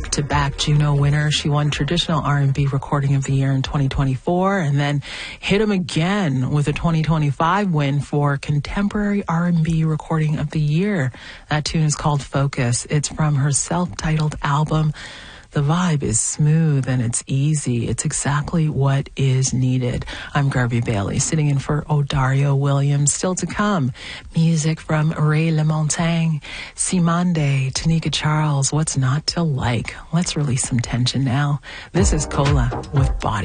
back-to-back Juno winner. She won Traditional R&B Recording of the Year in 2024 and then hit him again with a 2025 win for Contemporary R&B Recording of the Year. That tune is called Focus. It's from her self-titled album. The vibe is smooth and it's easy. It's exactly what is needed. I'm Garvey Bailey, sitting in for Odario Williams. Still to come, music from Ray LaMontagne, Simande, Tanika Charles. What's not to like? Let's release some tension now. This is Cola with Body.